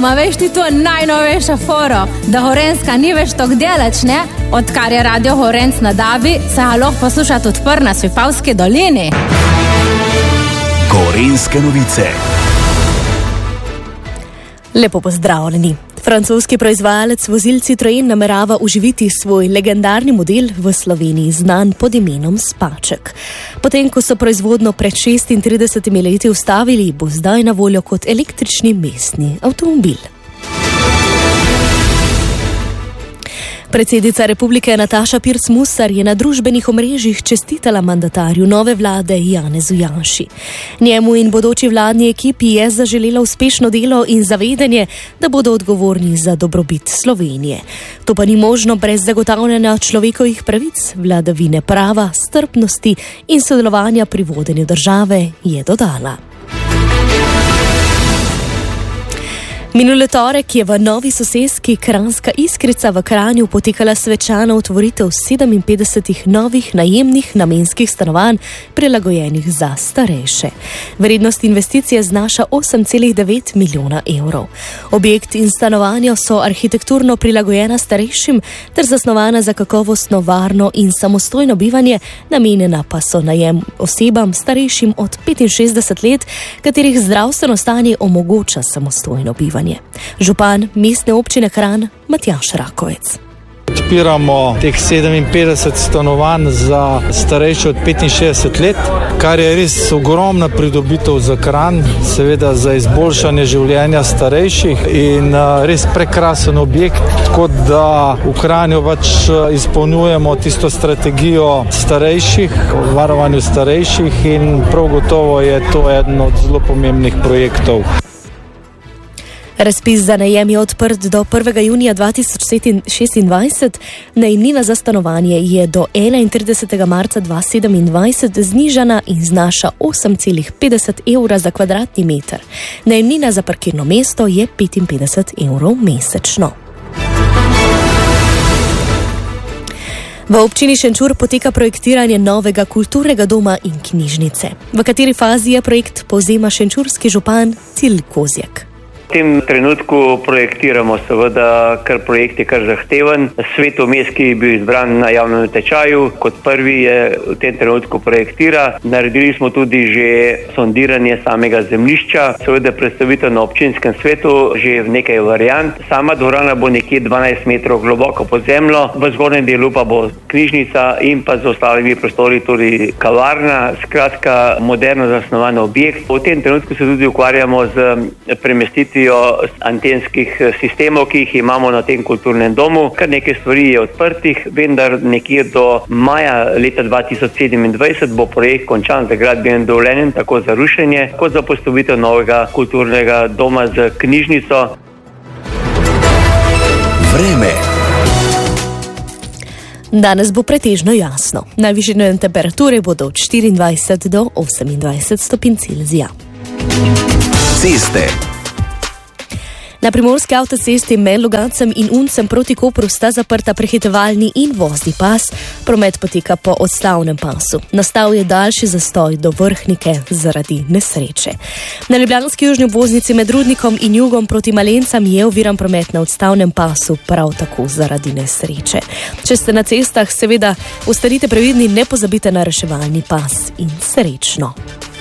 ma veš ti to najnovejša foro, da Gorenjska ni več tok delač, ne? Odkar je Radio Gorenc na Dabi, se ga lahko posluša tudi na Svipavski dolini. Gorenjske novice. Lepo pozdravljeni. Francoski proizvajalec vozil Citroën namerava oživiti svoj legendarni model v Sloveniji, znan pod imenom Spaček. Potem, ko so proizvodnjo pred 36 leti ustavili, bo zdaj na voljo kot električni mestni avtomobil. Predsednica Republike Nataša Pirc-Musar je na družbenih omrežjih čestitala mandatarju nove vlade Janezu Janši. Njemu in bodoči vladni ekipi je zaželela uspešno delo in zavedanje, da bodo odgovorni za dobrobit Slovenije. To pa ni možno brez zagotavljanja človekovih pravic, vladavine prava, strpnosti in sodelovanja pri vodenju države, je dodala. Minuli torek je v Novi soseski Kranjska Iskrica v Kranju potekala svečana otvoritev 57 novih najemnih namenskih stanovanj, prilagojenih za starejše. Vrednost investicije znaša 8,9 milijona evrov. Objekt in stanovanja so arhitekturno prilagojena starejšim ter zasnovana za kakovostno, varno in samostojno bivanje, namenjena pa so najem osebam starejšim od 65 let, katerih zdravstveno stanje omogoča samostojno bivanje. Župan mestne občine Kranj Matjaž Rakovec. Odpiramo teh 57 stanovanj za starejše od 65 let, kar je res ogromna pridobitev za Kranj, seveda za izboljšanje življenja starejših in res prekrasen objekt, tako da v Kranju izpolnjujemo tisto strategijo starejših, varovanju starejših in prav gotovo je to eden od zelo pomembnih projektov. Razpis za najem je odprt do 1. junija 2026, najemnina za stanovanje je do 31. marca 2027 znižana in znaša 8,50 evra za kvadratni meter. Najemnina za parkirno mesto je 55 evrov mesečno. V občini Šenčur poteka projektiranje novega kulturnega doma in knjižnice. V kateri fazi je projekt, povzema šenčurski župan Cilj Kozjak. V tem trenutku projektiramo, seveda, ker projekt je kar zahteven. Svet vmes, ki je bil izbran na javnem natečaju, kot prvi je v tem trenutku projektira. Naredili smo tudi že sondiranje samega zemljišča, seveda predstavitev na občinskem svetu, že v nekaj variant. Sama dvorana bo nekje 12 metrov globoko pod zemljo, v zgornjem delu pa bo knjižnica in pa z ostalimi prostori tudi kavarna, skratka moderno zasnovan objekt. V tem trenutku se tudi ukvarjamo z premestitvijo antenskih sistemov, ki jih imamo na tem kulturnem domu. Kar nekaj stvari je odprtih, vendar nekje do maja leta 2027 bo projekt končan z gradbenim dovoljenjem, tako za rušenje, kot za postavitev novega kulturnega doma z knjižnico. Vreme. Danes bo pretežno jasno. Najvišje dnevne temperature bodo od 24 do 28 stopinj Celzija. Ceste. Na primorski avtocesti med Logatcem in Uncem proti Kopru sta zaprta prehitevalni in vozni pas. Promet poteka po odstavnem pasu. Nastal je daljši zastoj do Vrhnike zaradi nesreče. Na ljubljanski južni obvoznici med Rudnikom in Jugom proti Malencam je oviran promet na odstavnem pasu, prav tako zaradi nesreče. Če ste na cestah, seveda ostanite previdni, ne pozabite na reševalni pas in srečno.